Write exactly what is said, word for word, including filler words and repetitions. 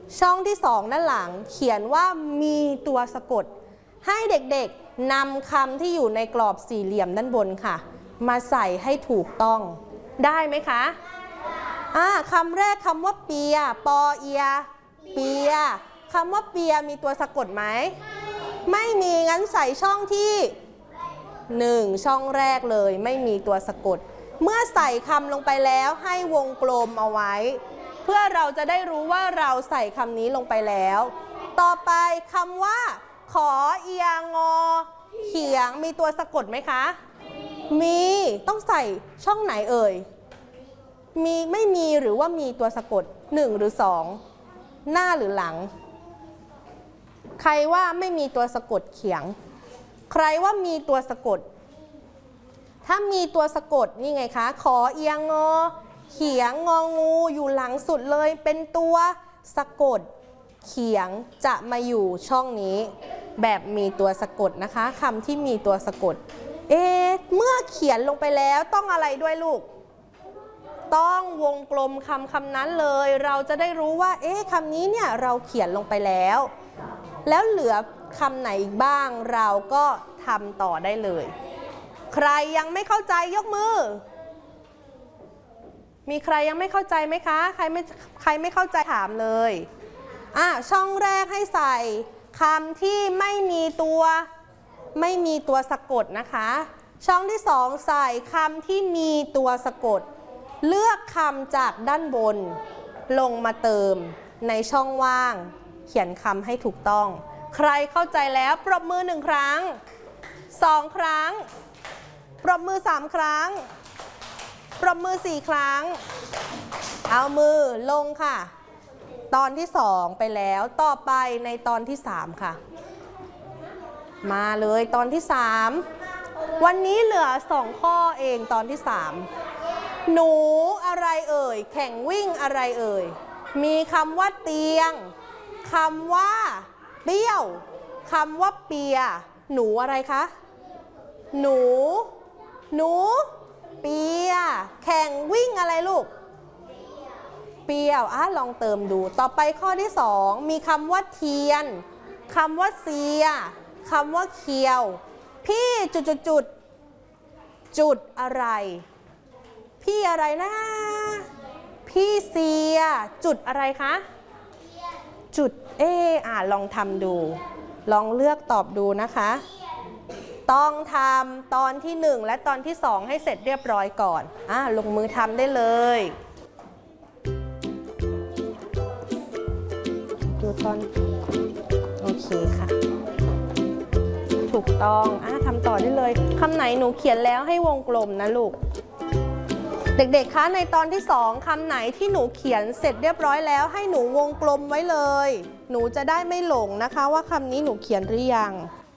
ช่องที่สองด้านหลังเขียนว่ามีตัวสะกดให้เด็กๆนำคำที่อยู่ในกรอบสี่เหลี่ยมด้านบนค่ะมาใส่ให้ถูกต้องได้ไหมคะอ่าคำแรกคำว่าเปียปอเอียเปียคำว่าเปียมีตัวสะกดไหมไม่มีงั้นใส่ช่องที่หนึ่งช่องแรกเลยไม่มีตัวสะกดเมื่อใส่คำลงไปแล้วให้วงกลมเอาไว้เพื่อเราจะได้รู้ว่าเราใส่คำนี้ลงไปแล้วต่อไปคำว่าขอเอียงอเขียงมีตัวสะกดไหมคะมีต้องใส่ช่องไหนเอ่ยมีไม่มีหรือว่ามีตัวสะกดหนึ่งหรือสองหน้าหรือหลังใครว่าไม่มีตัวสะกดเขียงใครว่ามีตัวสะกดถ้ามีตัวสะกดนี่ไงคะขอเอียงงอเขียงงองูอยู่หลังสุดเลยเป็นตัวสะกดเขียงจะมาอยู่ช่องนี้แบบมีตัวสะกดนะคะคำที่มีตัวสะกดเอ๊ะเมื่อเขียนลงไปแล้วต้องอะไรด้วยลูกต้องวงกลมคำคำนั้นเลยเราจะได้รู้ว่าเอ๊ะคำนี้เนี่ยเราเขียนลงไปแล้วแล้วเหลือคำไหนอีกบ้างเราก็ทำต่อได้เลยใครยังไม่เข้าใจยกมือมีใครยังไม่เข้าใจไหมคะใครไม่ใครไม่เข้าใจถามเลยอ่ะช่องแรกให้ใส่คำที่ไม่มีตัวไม่มีตัวสะกดนะคะช่องที่สองใส่คำที่มีตัวสะกดเลือกคำจากด้านบนลงมาเติมในช่องว่างเขียนคำให้ถูกต้องใครเข้าใจแล้วปรบมือหนึ่งครั้งสองครั้งปรบมือสามครั้งปรบมือสี่ครั้งเอามือลงค่ะตอนที่สองไปแล้วต่อไปในตอนที่สามค่ะมาเลยตอนที่สามวันนี้เหลือสองข้อเองตอนที่สามหนูอะไรเอ่ยแข่งวิ่งอะไรเอ่ยมีคำว่าเตียงคำว่าเปี้ยวคำว่าเปียหนูอะไรคะหนูหนูเปียแข่งวิ่งอะไรลูกเปียวอ่ะลองเติมดูต่อไปข้อที่สองมีคำว่าเทียนคำว่าเสียคำว่าเคียวพี่จุดจุดจุดจุดอะไรพี่อะไรนะพี่เสียจุดอะไรคะจุดเออ่ะลองทำดูลองเลือกตอบดูนะคะต้องทำตอนที่หนึ่งและตอนที่สองให้เสร็จเรียบร้อยก่อนอ่ะลงมือทำได้เลยดูตอนโอเคค่ะถูกต้องอ่ะทำต่อได้เลยคำไหนหนูเขียนแล้วให้วงกลมนะลูกเด็กๆคะในตอนที่สองคำไหนที่หนูเขียนเสร็จเรียบร้อยแล้วให้หนูวงกลมไว้เลยหนูจะได้ไม่หลงนะคะว่าคำนี้หนูเขียนหรือยัง